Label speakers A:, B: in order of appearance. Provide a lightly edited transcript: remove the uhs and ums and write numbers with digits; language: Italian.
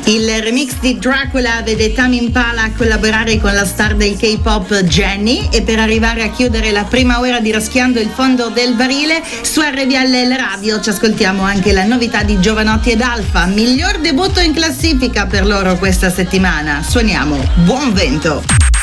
A: Il remix di Dracula vede Tame Impala collaborare con la star del K-pop Jennie, e per arrivare a chiudere la prima ora di Raschiando il fondo del barile, su RVL Radio ci ascoltiamo anche la novità di Giovanotti ed Alfa, miglior debutto in classifica per loro questa settimana. Suoniamo Buon Vento.